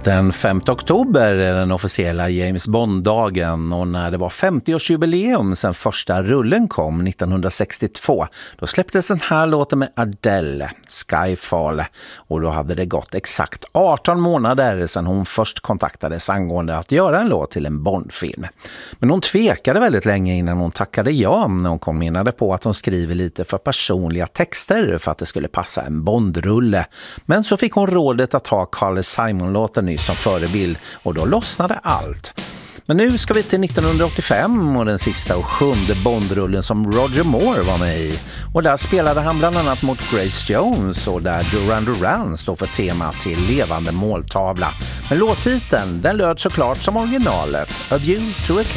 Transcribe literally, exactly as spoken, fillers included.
Den femte oktober är den officiella James Bond-dagen, och när det var femtioårsjubileum sedan första rullen kom nittonhundrasextiotvå, då släpptes den här låten med Adele, Skyfall, och då hade det gått exakt arton månader sedan hon först kontaktades angående att göra en låt till en Bond-film. Men hon tvekade väldigt länge innan hon tackade ja, när hon kom menade på att hon skriver lite för personliga texter för att det skulle passa en Bond-rulle. Men så fick hon rådet att ha Carly Simon-låten som förebild, och då lossnade allt. Men nu ska vi till nittonhundraåttiofem och den sista och sjunde Bondrullen som Roger Moore var med i. Och där spelade han bland annat mot Grace Jones, och där Duran Duran står för tema till Levande måltavla. Men låttiteln, den löd såklart som originalet, Adieu to a